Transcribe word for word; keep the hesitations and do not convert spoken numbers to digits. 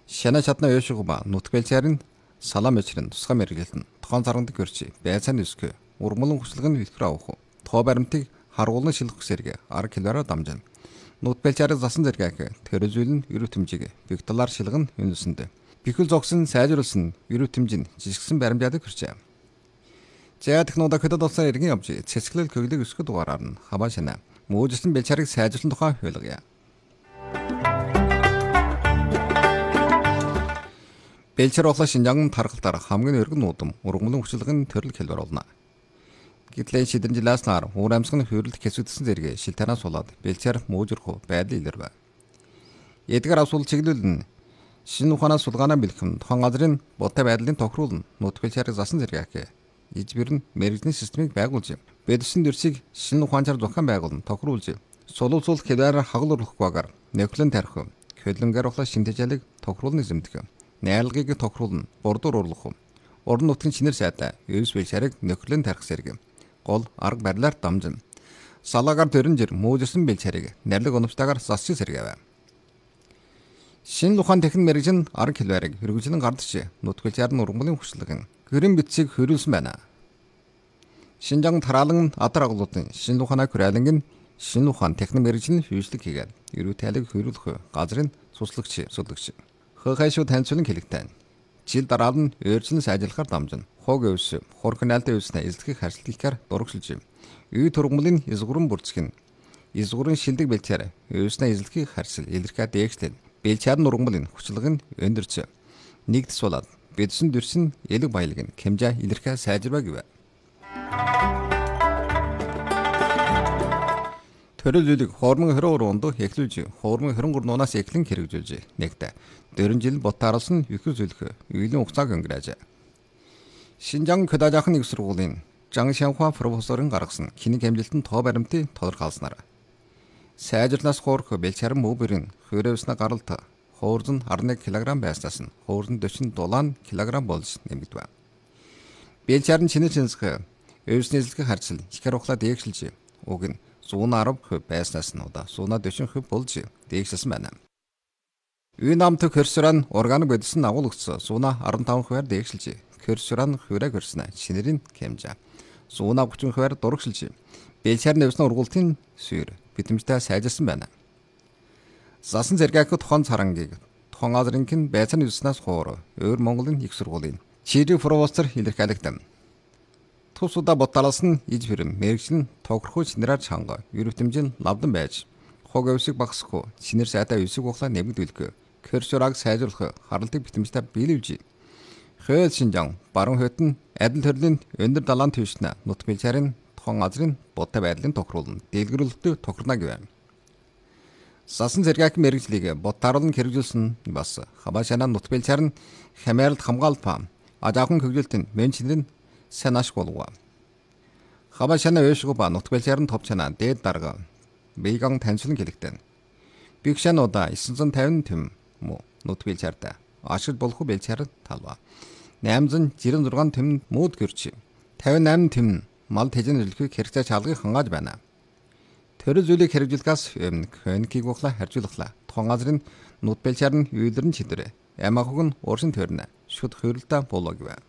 Шана чадна өшигуба нутгэлчарын салам эчрэн тусгай мэргэлтэн тохон зарандаг görчи байцааны өсгөө урмулан хүчлэг нь хэлбэр авах. Тоо баримтыг харгуулна шилэх сэргэ арга хэлбэрээр дамжин. Нутгэлчарын засан зэрэг тэрөзүүл нь ерөв тэмжиг бигдолар шилгэн үнэсэнд. Бихэл зогсон сайжруулсан ерөв тэмжин жижигсэн баримтаадаг хүрчээ. За технологи хөдөд болсон иргэн явж цэцгэлэл көглөг өсгөх дугаараар нь хаваа шана мөөжсөн бэлчарыг сайжруулсан тухай хуулгая. Бэлчэр болоо Шинжаан тархалтаар хамгийн өргөн нуудам ургамлын хүчлэгэн төрөл хэлбэр болно. Гэтлээ шидэн жилээс нар уур амьсганы хөврөлт хэсэгдсэн зэрэг шил танаас болоод бэлчэр мөөжөрхөө байдал илэрвэ. Эдгээр асуул чиглэл нь шинэ ухаанаас сулгаанаа бэлхэм тохон газрын ботой байдлын тохируулна нутгэлчарыг засан зэрэг ижбэр нь мэрэгжлийн системийг байгуулж бэлсэн дэрсийг шинэ ухаанчаар зохион байгуулна тохируулж сулуулсул хэлбэрээр хагалуулах багаар нөхлөн тарих хөлөнгөр болоо шинтэжэлэг тохируулны зэмдэх. Найрлагыг тохируулна, бордуур урлах. Орон нутгийн чинэр сайдаа ерөөс бэлчарыг нөхрөлн тарих сэрэг. Гол арга барилаар дамжин. Салаагаар дөрөнжир мөөжсөн бэлчарыг найрлаг оновчтойгоор засчих сэргэв. Шинэ ухаан техник мэрэгжин арга хэлбэрийг хэрэгжүүлэн гардч нутгэлчаар нь ургамлын хүчлэгэн гэрэн битсийг хөрүүлсэн байна. Шинжаан тараалан адар агуулгын шинэ ухаанаа хүрээлэнг нь шинэ ухаан техник мэрэгжин хүйжлэг хийгээд ерөө тайлыг хөрүүлэх газрын цуслагч судлагч хөөхайшүү таньцуулан хэлэгтэй. Жил дараа нь өөрчлөн сайжруулахаар дамжин. Хог өвс, хурхнаалтай өвснэ эзлэхийг харилцагчаар дурагшилж. Үй тургамлын эзгүрэн бүрцгэн. Эзгүрэн шилдэг бэлчээр өвснэ эзлэхийг харьцал илэрхээ дээгчлэн. Бэлчээр нургамлын хүчлэг нь өндөрч. Нэгдэс болоод бидсэн дэрсэн элэг баялаг нь хэмжээ илэрхээ сайжраа гэв. Төрөлөлөг хоормон хороор ондоо эхлүүлж, хоормон хорон гурнаас эхлэн хэрэгжүүлж нэгдэ. дөрвөн жил ботаараас нь ихэр зүлэх үеийн хугацааг өнгөрөөж. Шинжаан Көдөжахын их сургуулийн Жан Шанхуа профессорын гаргасан киник амжилтанд тоо баримтыг тодорхойлсноор сайжрлаас хоорох бэлчаран мөбөрийн хөрөөснө гаралт хоорзон арнэг килограмм байснаас нь хоорзон дөчин дулаан килограмм болж нэмэгдэв. Бэлчаран чинэ чинсэх өвсний эзлэхийг харьцал ихэр ухлаа дээгшилж уг нь зүүн арав хувь байснаас нь удаа зүүнаа дөчин хувь болж дээгшилсэн байна. Үй намт хөрсөрөн органик бодисын агуулгц зүүнаа арван таван хувиар дээгшилж хөрсөрөн хувираа хөрснө шинэрийн хэмжээ зүүнаа гучин хувиар дурагшилж бэлчаар нэвсэн ургуултын сүйр битэмжтэй сайжирсан байна. Засан зэрэг тохон царангийг тохон газрынхын байцааны үснээс хоор өөр Монголын их сургуулийн Чири профессор илэрхийлэгдэв. Тусуда боталаас нь иж хэрэм мэрэгчлэн тохирхоо шинээр чанга ерөвтэмжин лавдан байж хог өвсөг багсахгүй шинээр сайдаа өвсөг ухлаа нэмэгдүүлэх хөршөраг сайжруулах харалтыг битэмжтэй биелүүлж хөөд Шинжаан баруун хойд нь адил төрлийн өндөр далайн твшнэ нут бэлчарын тохон газрын ботой байдлын тохируулна дэлгэрүүлэлтөд тохирно гэв. Сасан зэрэг мэрэгжлийг ботааруулан хэрэгжүүлсэн бас хаваа шанаа нут бэлчарын хамааралд хамгаалт па ажаахан хөгжүүлэлтийн мен чинэр нь санааш болов. Хаваа шанаа өшгөө нут бэлчарын топ чанаа дээд дарга бийган таньцуулан хэлэгдэн. Бигшануудаа девятьсот пятьдесят тэм муу нут бэлчартай ашиг болох бэлчар талва. восемьсот шестьдесят шесть тэм мууд гэрч. пятьдесят восемь тэм мал тэжэн зөвлөхийг хэрэгцээ чалгыг хангааж байна. Төрөл зүйлийг хэрэгжүүлэхээс өмнө хойнкийг ухлаа харьцуулахлаа. Тохон газрын нут бэлчар нь үйлэрн чидэрэ. Ямаахыг нь ууршин төрнө. Шүд хөрөлтөө болоо гэв.